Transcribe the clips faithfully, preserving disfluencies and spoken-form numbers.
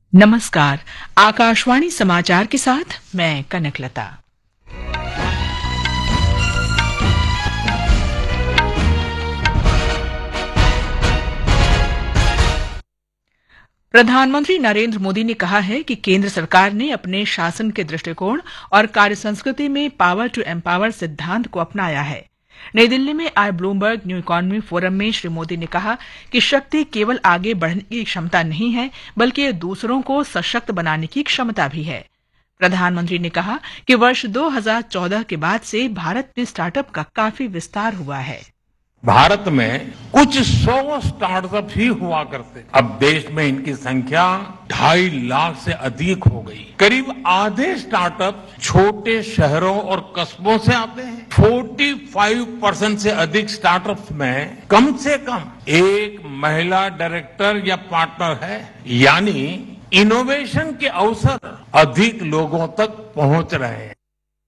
नमस्कार। आकाशवाणी समाचार के साथ मैं कनकलता। प्रधानमंत्री नरेंद्र मोदी ने कहा है कि केंद्र सरकार ने अपने शासन के दृष्टिकोण और कार्य संस्कृति में पावर टू एम्पावर सिद्धांत को अपनाया है। नई दिल्ली में आज ब्लूमबर्ग न्यू इकोनॉमी फोरम में श्री मोदी ने कहा कि शक्ति केवल आगे बढ़ने की क्षमता नहीं है, बल्कि ये दूसरों को सशक्त बनाने की क्षमता भी है। प्रधानमंत्री ने कहा कि वर्ष दो हज़ार चौदह के बाद से भारत में स्टार्टअप का काफी विस्तार हुआ है। भारत में कुछ सौ स्टार्टअप ही हुआ करते, अब देश में इनकी संख्या ढाई लाख से अधिक हो गई। करीब आधे स्टार्टअप छोटे शहरों और कस्बों से आते हैं। पैंतालीस परसेंट से अधिक स्टार्टअप्स में कम से कम एक महिला डायरेक्टर या पार्टनर है, यानी इनोवेशन के अवसर अधिक लोगों तक पहुंच रहे हैं।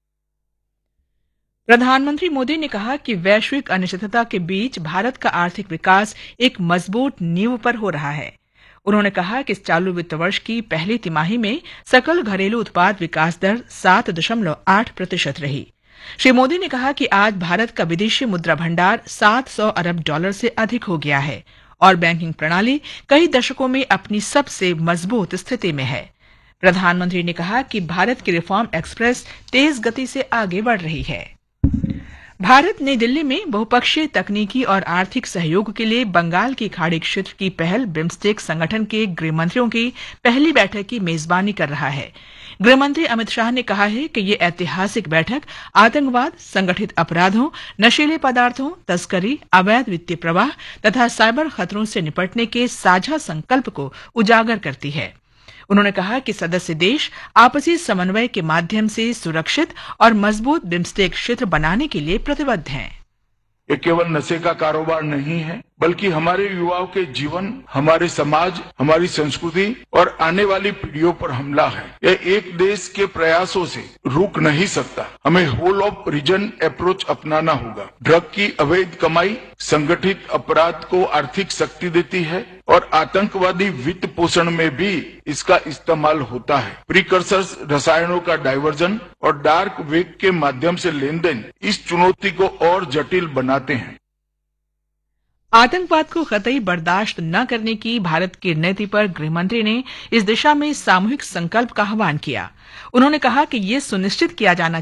प्रधानमंत्री मोदी ने कहा कि वैश्विक अनिश्चितता के बीच भारत का आर्थिक विकास एक मजबूत नींव पर हो रहा है। उन्होंने कहा कि इस चालू वित्त वर्ष की पहली तिमाही में सकल घरेलू उत्पाद विकास दर सात दशमलव आठ प्रतिशत रही। श्री मोदी ने कहा कि आज भारत का विदेशी मुद्रा भंडार सात सौ अरब डॉलर से अधिक हो गया है और बैंकिंग प्रणाली कई दशकों में अपनी सबसे मजबूत स्थिति में है। प्रधानमंत्री ने कहा कि भारत की रिफॉर्म एक्सप्रेस तेज गति से आगे बढ़ रही है। भारत नई दिल्ली में बहुपक्षीय तकनीकी और आर्थिक सहयोग के लिए बंगाल की खाड़ी क्षेत्र की पहल बिम्स्टेक संगठन के गृहमंत्रियों की पहली बैठक की मेजबानी कर रहा है। गृहमंत्री अमित शाह ने कहा है कि ये ऐतिहासिक बैठक आतंकवाद, संगठित अपराधों, नशीले पदार्थों, तस्करी, अवैध वित्तीय प्रवाह तथा साइबर खतरों से निपटने के साझा संकल्प को उजागर करती है। उन्होंने कहा कि सदस्य देश आपसी समन्वय के माध्यम से सुरक्षित और मजबूत बिम्स्टेक क्षेत्र बनाने के लिए प्रतिबद्ध हैं। ये केवल नशे का कारोबार नहीं है, बल्कि हमारे युवाओं के जीवन, हमारे समाज, हमारी संस्कृति और आने वाली पीढ़ियों पर हमला है। यह एक देश के प्रयासों से रुक नहीं सकता। हमें होल ऑफ रीजन अप्रोच अपनाना होगा। ड्रग की अवैध कमाई संगठित अपराध को आर्थिक शक्ति देती है और आतंकवादी वित्त पोषण में भी इसका इस्तेमाल होता है। प्रीकर्सर्स रसायनों का डाइवर्जन और डार्क वेब के माध्यम से लेन देन इस चुनौती को और जटिल बनाते हैं। आतंकवाद को कतई बर्दाश्त न करने की भारत की नीति पर गृहमंत्री ने इस दिशा में सामूहिक संकल्प का आह्वान किया। उन्होंने कहा कि ये सुनिश्चित किया जाना